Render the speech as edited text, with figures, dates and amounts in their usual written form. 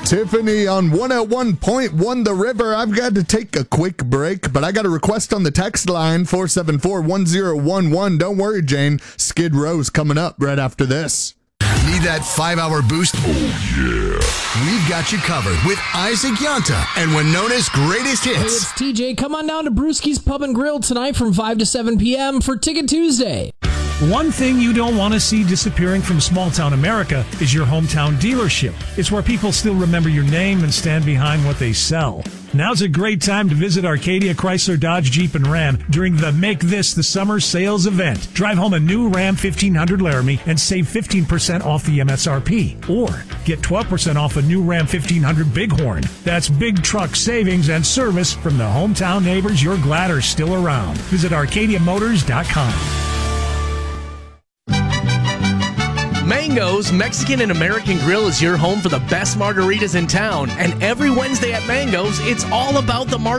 Tiffany on 101.1 The River. I've got to take a quick break, but I got a request on the text line, 474-1011. Don't worry, Jane. Skid Row's coming up right after this. Need that 5-hour boost? Oh, yeah. We've got you covered with Isaac Yanta and Winona's greatest hits. Hey, it's TJ. Come on down to Brewski's Pub and Grill tonight from 5 to 7 p.m. for Ticket Tuesday. One thing you don't want to see disappearing from small-town America is your hometown dealership. It's where people still remember your name and stand behind what they sell. Now's a great time to visit Arcadia Chrysler Dodge Jeep and Ram during the Make This the Summer sales event. Drive home a new Ram 1500 Laramie and save 15% off the MSRP. Or get 12% off a new Ram 1500 Bighorn. That's big truck savings and service from the hometown neighbors you're glad are still around. Visit ArcadiaMotors.com. Mango's Mexican and American Grill is your home for the best margaritas in town. And every Wednesday at Mango's, it's all about the margaritas.